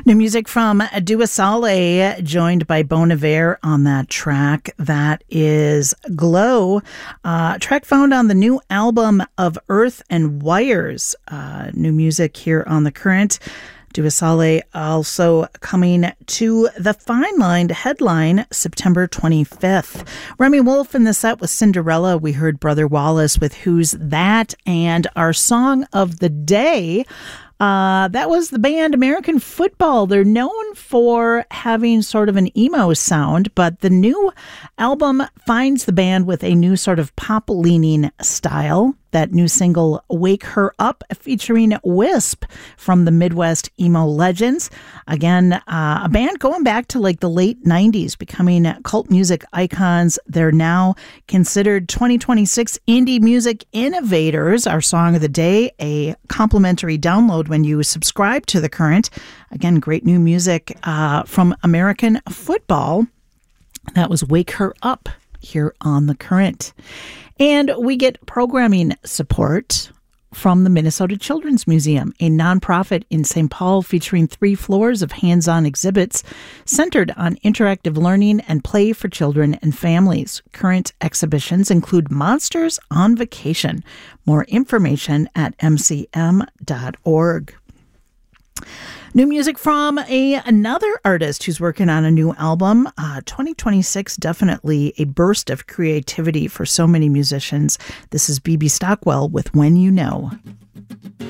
New music from Duasale, joined by Bon Iver on that track. That is Glow, track found on the new album of Earth and Wires. New music here on The Current. Duasale also coming to the Fine Line headline September 25th. Remy Wolf in the set with Cinderella. We heard Brother Wallace with Who's That? And our song of the day, that was the band American Football. They're known for having sort of an emo sound, but the new album finds the band with a new sort of pop-leaning style. That new single, Wake Her Up, featuring Wisp from the Midwest emo legends. Again, a band going back to like the late 90s, becoming cult music icons. They're now considered 2026 indie music innovators. Our song of the day, a complimentary download when you subscribe to The Current. Again, great new music from American Football. That was Wake Her Up here on The Current. And we get programming support from the Minnesota Children's Museum, a nonprofit in St. Paul featuring 3 floors of hands-on exhibits centered on interactive learning and play for children and families. Current exhibitions include Monsters on Vacation. More information at mcm.org. New music from another artist who's working on a new album. 2026, definitely a burst of creativity for so many musicians. This is BB Stockwell with When You Know.